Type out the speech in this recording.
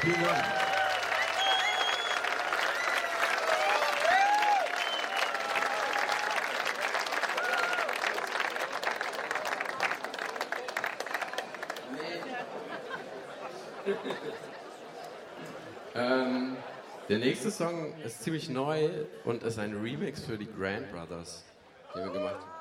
Vielen Dank. Der nächste Song ist ziemlich neu und ist ein Remix für die Grand Brothers, den wir gemacht haben.